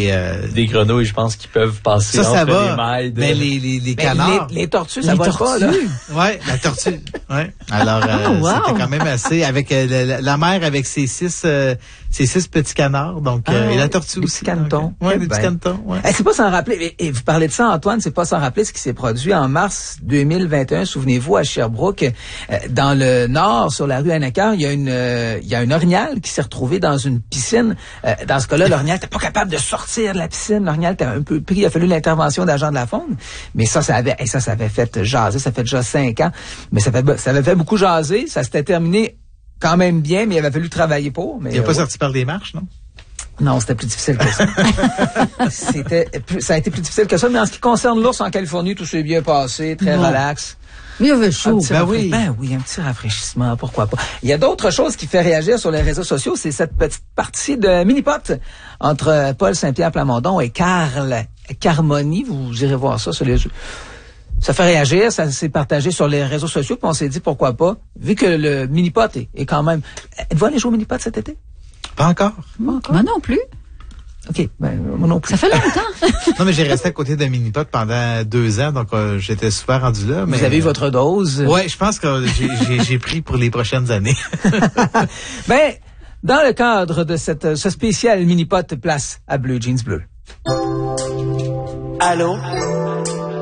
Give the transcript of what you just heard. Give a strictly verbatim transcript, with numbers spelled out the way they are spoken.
des... Euh, des grenouilles, je pense, qui peuvent passer ça, entre ça va. les mailles. De... Mais les, les, les canards... Les, les tortues, ça les va tortues. pas, là. Ouais, la tortue. Ouais. Alors, euh, oh, wow. c'était quand même assez... Avec euh, la, la mère avec ses six... Euh, ses six petits canards, donc... Euh, ah, et la tortue des aussi. Petits canetons. Oui, des ben. petits canetons, ouais. Eh, c'est pas sans rappeler... Et, et vous parlez de ça, Antoine, c'est pas sans rappeler ce qui s'est produit en mars deux mille vingt et un, souvenez-vous, à Sherbrooke, euh, dans le nord, sur la rue Annecker, il y a une euh, il y a un orignal qui s'est retrouvé dans une piscine. Euh, dans ce cas-là, l'orignal n'était pas capable de sortir de la piscine. L'orignal était un peu pris. Il a fallu l'intervention d'agents de la faune. Mais ça, ça avait, et ça, ça avait fait jaser. Ça fait déjà cinq ans. Mais ça fait, ça avait fait beaucoup jaser. Ça s'était terminé quand même bien, mais il avait fallu travailler pour. Mais, il n'a pas euh, sorti par des marches, non? Non, c'était plus difficile que ça. C'était plus, ça a été plus difficile que ça. Mais en ce qui concerne l'ours en Californie, tout s'est bien passé, très non. relax. Mais il avait chaud. Ben rafra- oui. Ben oui, un petit rafraîchissement, pourquoi pas. Il y a d'autres choses qui fait réagir sur les réseaux sociaux, c'est cette petite partie de mini-pot entre Paul Saint-Pierre Plamondon et Carl Carmoni. Vous irez voir ça sur les... Ça fait réagir, ça s'est partagé sur les réseaux sociaux, puis on s'est dit pourquoi pas, vu que le mini-pot est, est quand même... Êtes-vous allé jouer au mini-pot cet été? Pas encore. Pas encore? Moi non plus. OK, ben moi non plus. Ça fait longtemps. Non, mais j'ai resté à côté d'un mini-pot pendant deux ans, donc euh, j'étais super rendu là. Mais, Vous avez eu votre dose? Ouais, je pense que j'ai, j'ai, j'ai pris pour les prochaines années. Ben, dans le cadre de cette, ce spécial mini-pot, place à Bleu Jeans Bleu. Allô?